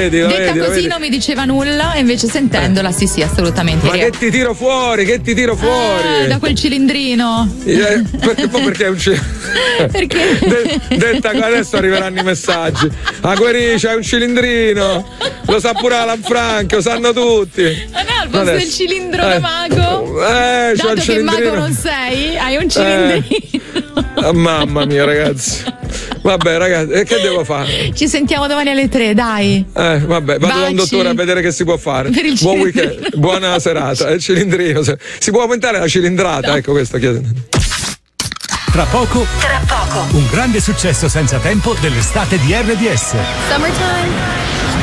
vedi. Detta così non mi diceva nulla, e invece sentendola, sì, assolutamente. Ma che ti tiro fuori? Da quel cilindrino. Perché è un cilindrino? Perché? Detta adesso arriveranno i messaggi. A Guerì c'è un cilindrino. Lo sa pure Alan Franco, lo sanno tutti. Ma no, al posto del cilindro mago. Dato che mago non sei, hai un cilindrino. Mamma mia, ragazzi. Vabbè, ragazzi, che devo fare? Ci sentiamo domani alle 3, dai. Vabbè, vado da un dottore a vedere che si può fare. Buon weekend, buona serata. Il cilindrino. Si può aumentare la cilindrata? No. Ecco, questo chiedo. Tra poco, un grande successo senza tempo dell'estate di RDS. Summertime.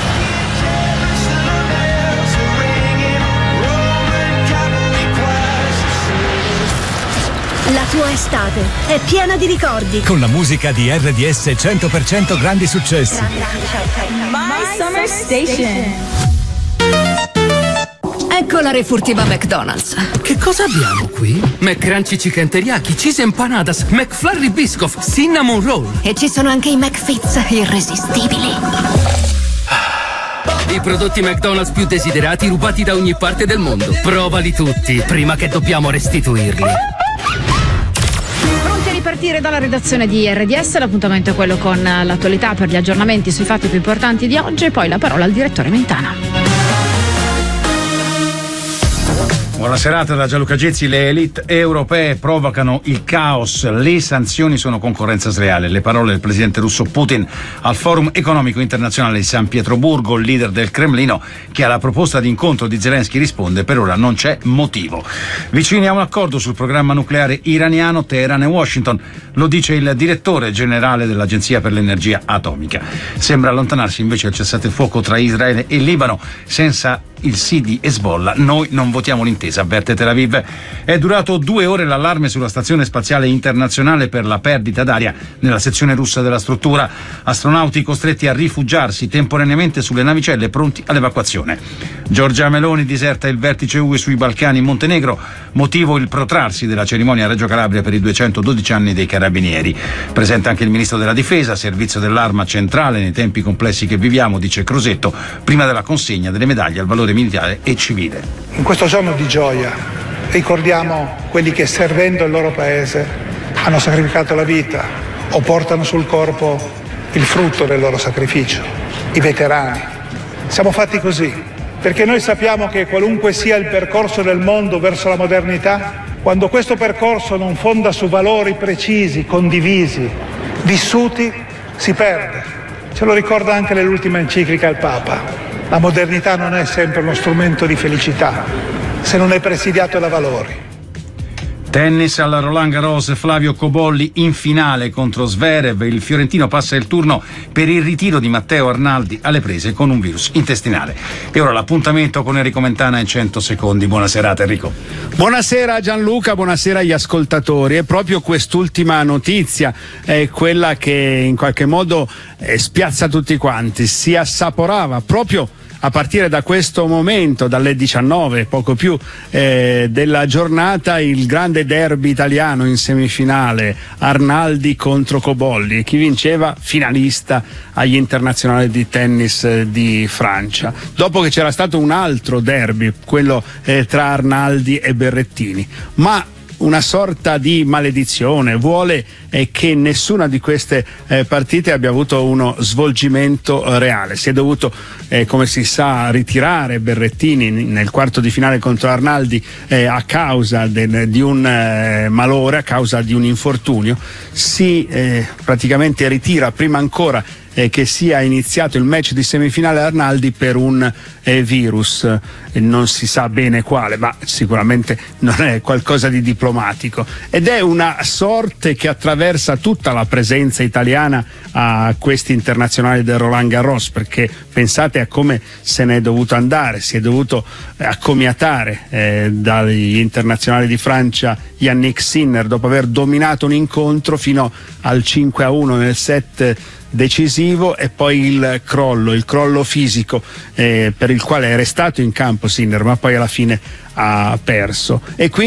La tua estate è piena di ricordi. Con la musica di RDS 100% grandi successi. My Summer Station. Ecco la refurtiva McDonald's. Che cosa abbiamo qui? McCrunchy Chicken Teriyaki, Cheese Empanadas, McFlurry Biscoff, Cinnamon Roll. E ci sono anche i McFits irresistibili. I prodotti McDonald's più desiderati rubati da ogni parte del mondo. Provali tutti, prima che dobbiamo restituirli. Pronti a ripartire dalla redazione di RDS, l'appuntamento è quello con l'attualità per gli aggiornamenti sui fatti più importanti di oggi, e poi la parola al direttore Mentana. Buona serata da Gianluca Gezzi. Le elite europee provocano il caos, le sanzioni sono concorrenza sleale. Le parole del presidente russo Putin al Forum economico internazionale di San Pietroburgo. Il leader del Cremlino, che alla proposta di incontro di Zelensky risponde: per ora non c'è motivo. Vicini a un accordo sul programma nucleare iraniano, Teheran e Washington, lo dice il direttore generale dell'Agenzia per l'Energia Atomica. Sembra allontanarsi invece il cessate il fuoco tra Israele e Libano. Senza il sì di Hezbollah noi non votiamo l'intesa, avverte Tel Aviv. È durato 2 ore l'allarme sulla stazione spaziale internazionale per la perdita d'aria nella sezione russa della struttura. Astronauti costretti a rifugiarsi temporaneamente sulle navicelle pronti all'evacuazione. Giorgia Meloni diserta il vertice UE sui Balcani in Montenegro, motivo il protrarsi della cerimonia a Reggio Calabria per i 212 anni dei Carabinieri. Presente anche il ministro della Difesa, servizio dell'arma centrale nei tempi complessi che viviamo, dice Crosetto, prima della consegna delle medaglie al valore militare e civile. In questo giorno di gioia ricordiamo quelli che, servendo il loro paese, hanno sacrificato la vita o portano sul corpo il frutto del loro sacrificio, i veterani. Siamo fatti così perché noi sappiamo che qualunque sia il percorso del mondo verso la modernità, quando questo percorso non fonda su valori precisi, condivisi, vissuti, si perde. Ce lo ricorda anche nell'ultima enciclica il Papa. La modernità non è sempre uno strumento di felicità, se non è presidiato da valori. Tennis alla Roland Garros, Flavio Cobolli in finale contro Zverev. Il fiorentino passa il turno per il ritiro di Matteo Arnaldi alle prese con un virus intestinale. E ora l'appuntamento con Enrico Mentana in 100 secondi. Buona serata Enrico. Buonasera Gianluca, buonasera agli ascoltatori. E proprio quest'ultima notizia è quella che in qualche modo spiazza tutti quanti. Si assaporava proprio a partire da questo momento, dalle 19, poco più della giornata, il grande derby italiano in semifinale, Arnaldi contro Cobolli, e chi vinceva finalista agli internazionali di tennis di Francia. Dopo che c'era stato un altro derby, quello tra Arnaldi e Berrettini, ma una sorta di maledizione vuole che nessuna di queste partite abbia avuto uno svolgimento reale. Si è dovuto, come si sa, ritirare Berrettini nel quarto di finale contro Arnaldi a causa di un malore, a causa di un infortunio. Si praticamente ritira prima ancora che sia iniziato il match di semifinale Arnaldi per un virus, non si sa bene quale, ma sicuramente non è qualcosa di diplomatico, ed è una sorte che attraversa tutta la presenza italiana a questi internazionali del Roland Garros, perché pensate a come se ne è dovuto andare. Si è dovuto accomiatare dagli internazionali di Francia Yannick Sinner dopo aver dominato un incontro fino al 5-1 nel set decisivo, e poi il crollo fisico per il quale è restato in campo Sinner, ma poi alla fine ha perso. E qui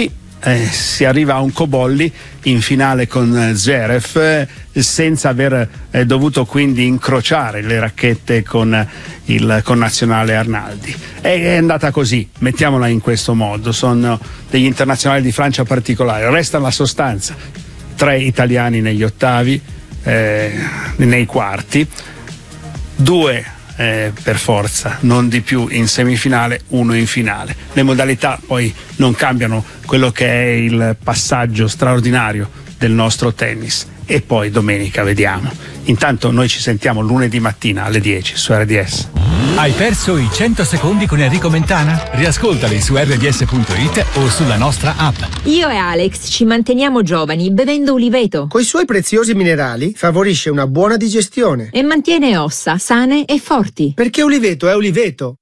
si arriva a un Cobolli in finale con Zverev, senza aver dovuto quindi incrociare le racchette con il connazionale Arnaldi. È andata così, mettiamola in questo modo. Sono degli internazionali di Francia particolari. Resta la sostanza: 3 italiani negli ottavi, nei quarti, 2 per forza, non di più in semifinale, 1 in finale. Le modalità poi non cambiano quello che è il passaggio straordinario del nostro tennis. E poi domenica vediamo. Intanto noi ci sentiamo lunedì mattina alle 10 su RDS. Hai perso i 100 secondi con Enrico Mentana? Riascoltali su rds.it o sulla nostra app. Io e Alex ci manteniamo giovani bevendo Uliveto. Coi suoi preziosi minerali favorisce una buona digestione e mantiene ossa sane e forti. Perché Uliveto è Uliveto.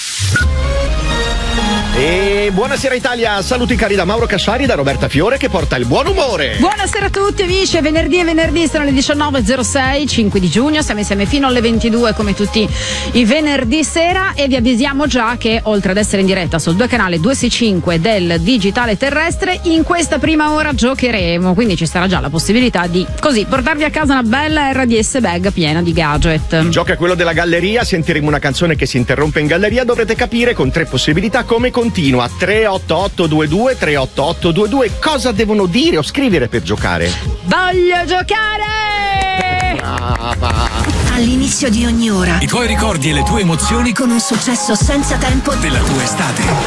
E buonasera Italia, saluti cari da Mauro Cassari e da Roberta Fiore che porta il buon umore. Buonasera a tutti amici, è venerdì sono le 19.06, 5 di giugno, siamo insieme fino alle 22 come tutti i venerdì sera e vi avvisiamo già che oltre ad essere in diretta sul 2 canale 265 del digitale terrestre, in questa prima ora giocheremo, quindi ci sarà già la possibilità di così portarvi a casa una bella RDS bag piena di gadget. Il gioco è quello della galleria, sentiremo una canzone che si interrompe in galleria, dovrete capire con 3 possibilità come continua. 38822 38822 cosa devono dire o scrivere per giocare? Voglio giocare! Brava! All'inizio di ogni ora i tuoi ricordi e le tue emozioni con un successo senza tempo della tua estate.